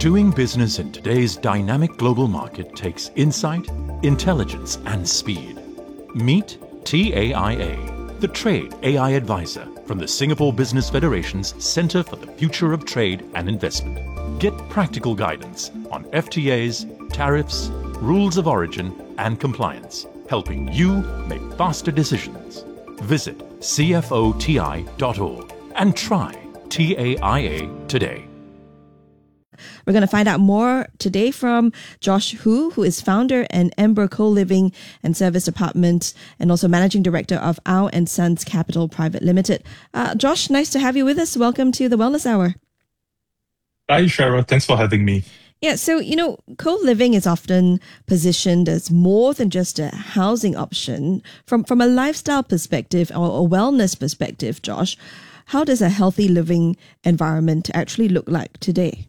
Doing business in today's dynamic global market takes insight, intelligence, and speed. Meet TAIA, the Trade AI Advisor from the Singapore Business Federation's Centre for the Future of Trade and Investment. Get practical guidance on FTAs, tariffs, rules of origin, and compliance, helping you make faster decisions. Visit cfoti.org and try TAIA today. We're going to find out more today from Josh Hu, who is founder and Ember Co-Living and Service Department and also Managing Director of Au & Sons Capital Private Limited. Josh, nice to have you with us. Welcome to the Wellness Hour. Hi, Shara. Thanks for having me. Yeah, so, co-living is often positioned as more than just a housing option. From a lifestyle perspective or a wellness perspective, Josh, how does a healthy living environment actually look like today?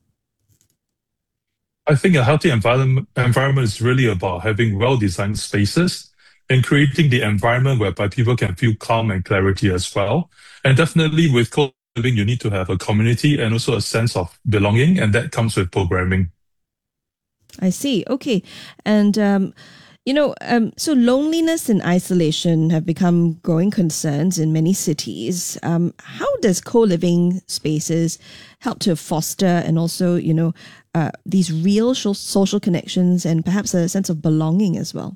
I think a healthy environment is really about having well-designed spaces and creating the environment whereby people can feel calm and clarity as well. And definitely with co-living, you need to have a community and also a sense of belonging, and that comes with programming. I see. Okay. And, so loneliness and isolation have become growing concerns in many cities. How does co-living spaces help to foster and also, these real social connections and perhaps a sense of belonging as well?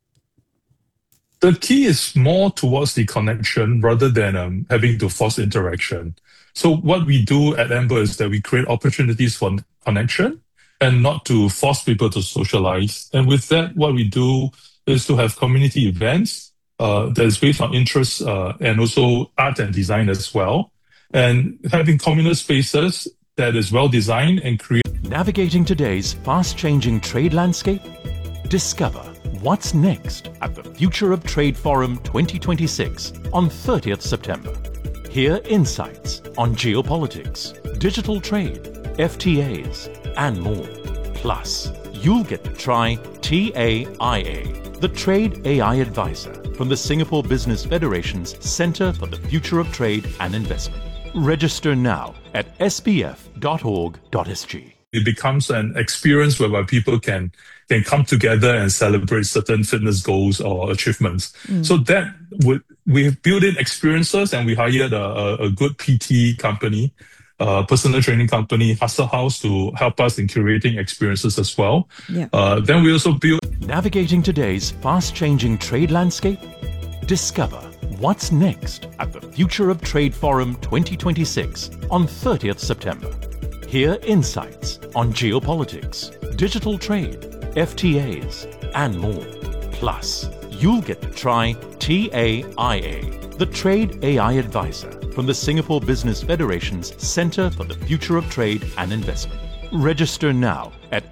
The key is more towards the connection rather than having to force interaction. So what we do at Ember is that we create opportunities for connection and not to force people to socialize. And with that, what we do is to have community events that is based on interests and also art and design as well. And having communal spaces that is well designed and create. Navigating today's fast-changing trade landscape? Discover what's next at the Future of Trade Forum 2026 on 30th September. Hear insights on geopolitics, digital trade, FTAs, and more. Plus, you'll get to try TAIA, the Trade AI Advisor from the Singapore Business Federation's Centre for the Future of Trade and Investment. Register now at spf.org.sg. It becomes an experience whereby people can come together and celebrate certain fitness goals or achievements. So that we've built in experiences, and we hired a good PT company, personal training company, Hustle House, to help us in curating experiences as well. Yeah. Then we also built. Navigating today's fast-changing trade landscape? Discover what's next at the Future of Trade Forum 2026 on 30th September. Hear insights on geopolitics, digital trade, FTAs, and more. Plus, you'll get to try TAIA, the Trade AI Advisor from the Singapore Business Federation's Centre for the Future of Trade and Investment. Register now at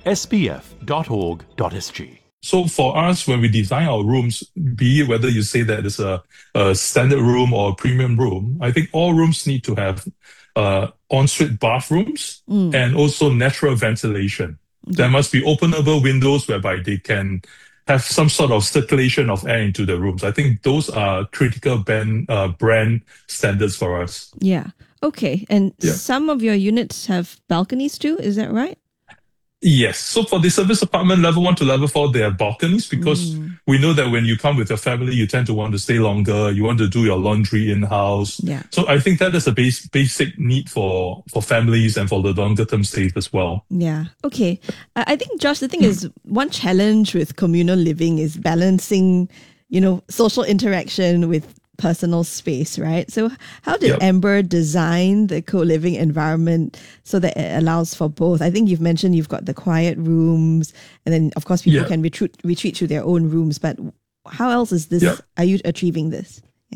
spf.org.sg. So for us, when we design our rooms, be it whether you say that it's a standard room or a premium room, I think all rooms need to have ensuite bathrooms and also natural ventilation. There must be openable windows whereby they can have some sort of circulation of air into the rooms. I think those are critical brand standards for us. Yeah. Okay. And some of your units have balconies too, is that right? Yes. So for the service apartment, level 1 to level 4, there are balconies because we know that when you come with your family, you tend to want to stay longer. You want to do your laundry in-house. Yeah. So I think that is a basic need for families and for the longer term stays as well. Yeah. Okay. I think, Josh, the thing is, one challenge with communal living is balancing, social interaction with personal space, right? So how did Ember design the co-living environment so that it allows for both? I think you've mentioned you've got the quiet rooms, and then of course people can retreat to their own rooms, but how else is this, are you achieving this?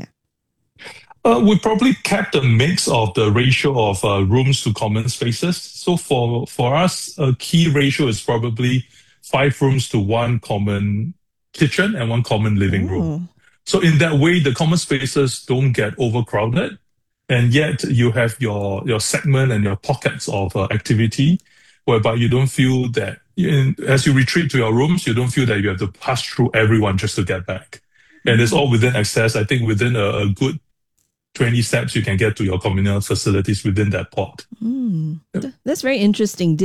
We probably kept a mix of the ratio of rooms to common spaces. So for us, a key ratio is probably 5 rooms to 1 common kitchen and 1 common living room. So in that way, the common spaces don't get overcrowded, and yet you have your segment and your pockets of activity, whereby you don't feel that as you retreat to your rooms, you don't feel that you have to pass through everyone just to get back. And it's all within access. I think within a good 20 steps, you can get to your communal facilities within that pod. That's very interesting.